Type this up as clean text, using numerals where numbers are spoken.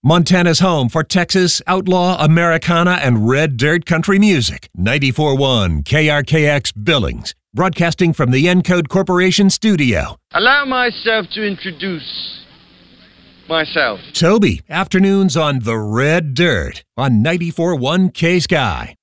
Montana's home for Texas, outlaw, Americana, and red dirt country music. 94.1 KRKX Billings. Broadcasting from the Encode Corporation studio. Allow myself to introduce myself. Toby, afternoons on The Red Dirt on 94.1 K-Sky.